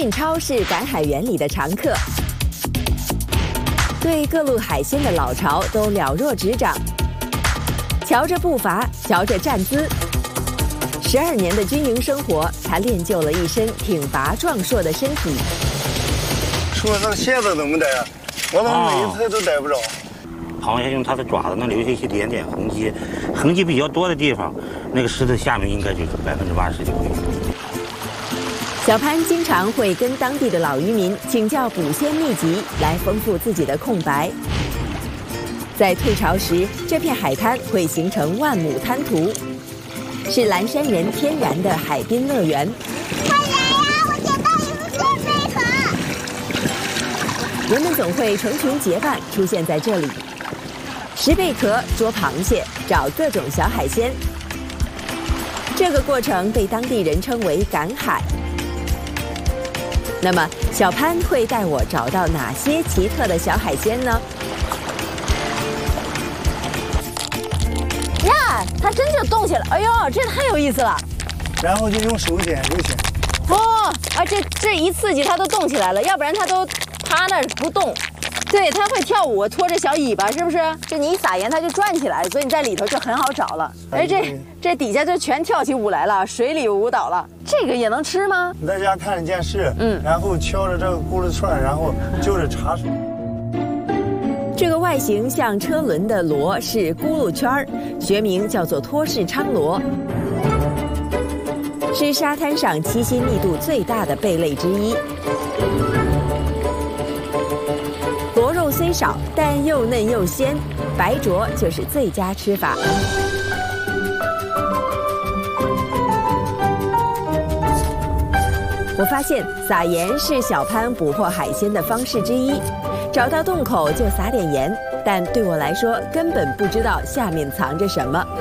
运超是赶海园里的常客，对各路海鲜的老巢都了若指掌。瞧着步伐，瞧着站姿，12年的军营生活，他练就了一身挺拔壮硕的身体。 说这个蟹子怎么逮啊？我怎么每一次都逮不着？ 螃蟹用它的爪子能留下一点点痕迹，痕迹比较多的地方，那个石头下面应该就是80%就会有。 小潘经常会跟当地的老渔民请教捕鲜秘籍，来丰富自己的空白。在退潮时，这片海滩会形成万亩滩涂，是蓝山人天然的海滨乐园。 快来呀！我捡到一副扇贝壳。 人们总会成群结伴出现在这里，拾贝壳、捉螃蟹、找各种小海鲜。这个过程被当地人称为赶海。那么，小潘会带我找到哪些奇特的小海鲜呢？ 呀，它真就动起来！哎呦，这太有意思了。 然后就用手捡就行。 哦，啊，这一刺激它都动起来了，要不然它都趴那儿不动。对，它会跳舞，拖着小尾巴，是不是？就你一撒盐，它就转起来，所以你在里头就很好找了。哎，这底下就全跳起舞来了，水里舞蹈了。这个也能吃吗？ 你在家看着电视，然后敲着这个轱辘串，然后就是茶水。 这个外形像车轮的螺是轱辘圈儿，学名叫做托氏昌螺，是沙滩上栖息密度最大的贝类之一。螺肉虽少，但又嫩又鲜，白灼就是最佳吃法。我发现撒盐是小潘捕获海鲜的方式之一，找到洞口就撒点盐，但对我来说根本不知道下面藏着什么。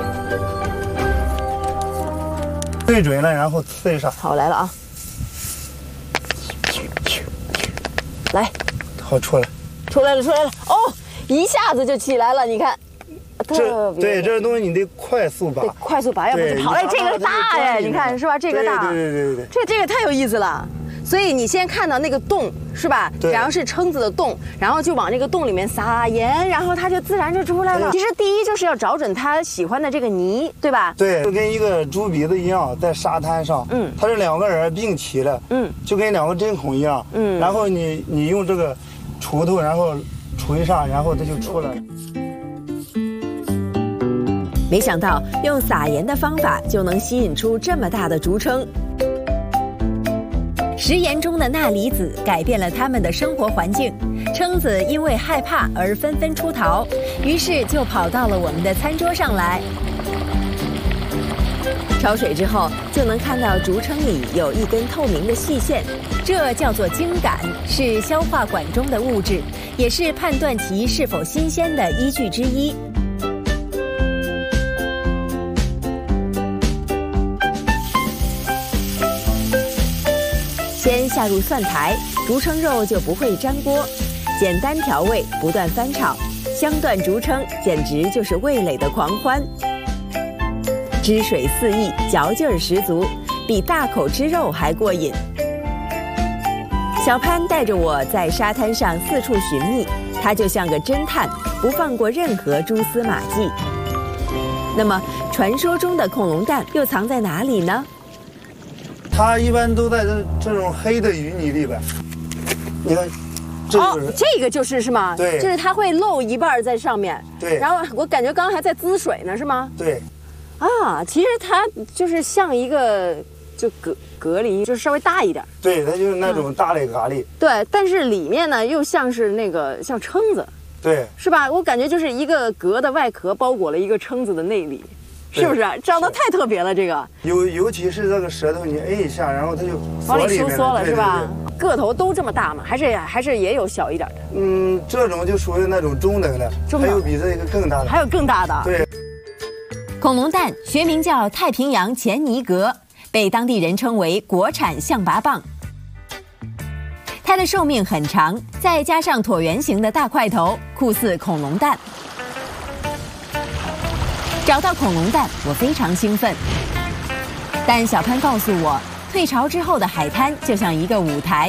对准了，然后刺一下。 好，来了啊！来， 好，出来了！ 哦，一下子就起来了，你看。 对，这东西你得快速拔， 快速拔，要不就跑。哎，这个大哎，你看是吧？这个大， 对， 这个太有意思了。所以你先看到那个洞是吧？然后是蛏子的洞，然后就往那个洞里面撒盐，然后它就自然就出来了。其实第一就是要找准它喜欢的这个泥，对吧？ 对，就跟一个猪鼻子一样，在沙滩上，它是2个人并齐了，就跟2个针孔一样，然后你用这个锄头，然后锄一下，然后它就出来了。 没想到用撒盐的方法就能吸引出这么大的竹蛏。食盐中的钠离子改变了它们的生活环境，蛏子因为害怕而纷纷出逃，于是就跑到了我们的餐桌上来。焯水之后，就能看到竹蛏里有一根透明的细线，这叫做茎秆，是消化管中的物质，也是判断其是否新鲜的依据之一。先下入蒜苔，竹蛏肉就不会粘锅。简单调味，不断翻炒，香断竹蛏简直就是味蕾的狂欢。汁水四溢，嚼劲儿十足，比大口吃肉还过瘾。小潘带着我在沙滩上四处寻觅，他就像个侦探，不放过任何蛛丝马迹。那么，传说中的恐龙蛋又藏在哪里呢？ 它一般都在这种黑的淤泥里边。你看， 这个是吗？ 对， 就是它会露一半在上面。 对。 然后我感觉刚刚还在滋水呢，是吗？ 对。 啊，其实它就是像一个就蛤蜊，就是稍微大一点。 对，它就是那种大的蛤蜊。 对，但是里面呢又像是那个像蛏子。 对。 是吧？我感觉就是一个蛤的外壳包裹了一个蛏子的内里。是不是长得太特别了？这个尤其是这个舌头，你摁一下，然后它就往里收缩了，是吧？ 对。 个头都这么大吗？还是也有小一点的？ 这种就属于那种中等的，还有比这个更大的， 还有更大的。 对。 恐龙蛋学名叫太平洋前泥蛤，被当地人称为国产象拔蚌。它的寿命很长，再加上椭圆形的大块头，酷似恐龙蛋。找到恐龙蛋，我非常兴奋。但小潘告诉我，退潮之后的海滩就像一个舞台。